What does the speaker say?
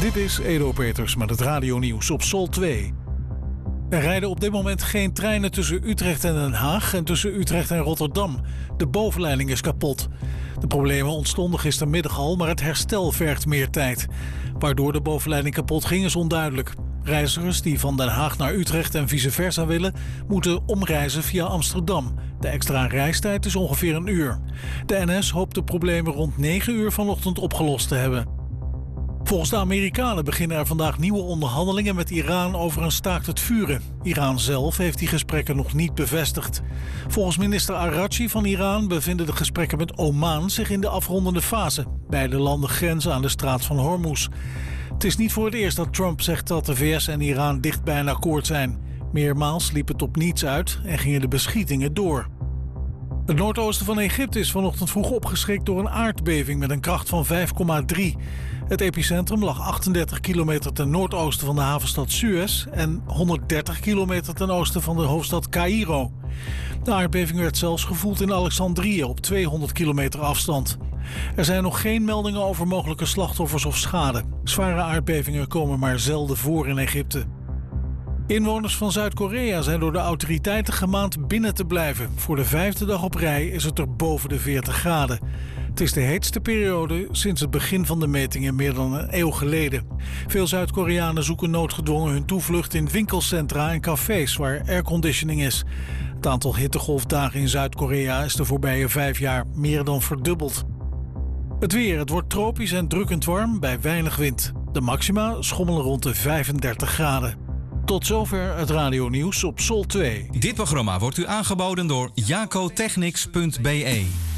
Dit is Edo Peters met het radionieuws op Sol 2. Er rijden op dit moment geen treinen tussen Utrecht en Den Haag en tussen Utrecht en Rotterdam. De bovenleiding is kapot. De problemen ontstonden gistermiddag al, maar het herstel vergt meer tijd. Waardoor de bovenleiding kapot ging is onduidelijk. Reizigers die van Den Haag naar Utrecht en vice versa willen, moeten omreizen via Amsterdam. De extra reistijd is ongeveer 1 uur. De NS hoopt de problemen rond 9 uur vanochtend opgelost te hebben. Volgens de Amerikanen beginnen er vandaag nieuwe onderhandelingen met Iran over een staakt het vuren. Iran zelf heeft die gesprekken nog niet bevestigd. Volgens minister Araghchi van Iran bevinden de gesprekken met Oman zich in de afrondende fase. Beide landen grenzen aan de straat van Hormuz. Het is niet voor het eerst dat Trump zegt dat de VS en Iran dicht bij een akkoord zijn. Meermaals liep het op niets uit en gingen de beschietingen door. Het noordoosten van Egypte is vanochtend vroeg opgeschrikt door een aardbeving met een kracht van 5,3. Het epicentrum lag 38 kilometer ten noordoosten van de havenstad Suez en 130 kilometer ten oosten van de hoofdstad Caïro. De aardbeving werd zelfs gevoeld in Alexandrië op 200 kilometer afstand. Er zijn nog geen meldingen over mogelijke slachtoffers of schade. Zware aardbevingen komen maar zelden voor in Egypte. Inwoners van Zuid-Korea zijn door de autoriteiten gemaand binnen te blijven. Voor de 5e dag op rij is het er boven de 40 graden. Het is de heetste periode sinds het begin van de metingen meer dan een eeuw geleden. Veel Zuid-Koreanen zoeken noodgedwongen hun toevlucht in winkelcentra en cafés waar airconditioning is. Het aantal hittegolfdagen in Zuid-Korea is de voorbije 5 jaar meer dan verdubbeld. Het weer, het wordt tropisch en drukkend warm bij weinig wind. De maxima schommelen rond de 35 graden. Tot zover het radionieuws op Sol 2. Dit programma wordt u aangeboden door jacotechnics.be.